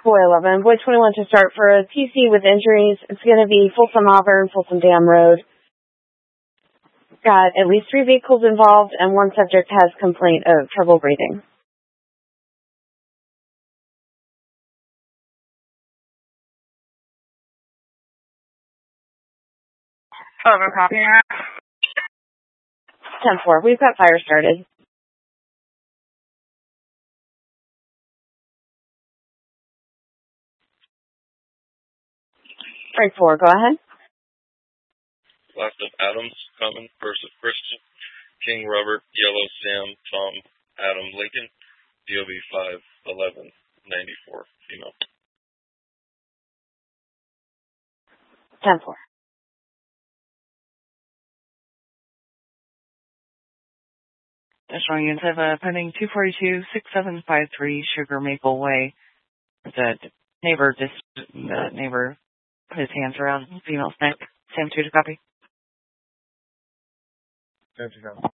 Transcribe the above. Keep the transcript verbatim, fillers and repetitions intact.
Boy eleven, Boy twenty-one to start for a P C with injuries. It's going to be Folsom Auburn, Folsom Dam Road. Got at least three vehicles involved, and one subject has complaint of trouble breathing. Over, copy that. ten four, we've got fire started. Frank four, go ahead. Last of Adams, Cummins versus Christian, King Robert, Yellow Sam, Tom, Adam, Lincoln, D O B five eleven ninety-four, female. ten four. Additional units have a pending two forty-two six seven five three Sugar Maple Way. The neighbor just, the neighbor put his hands around female's neck. Sam two to copy. Sam two to copy.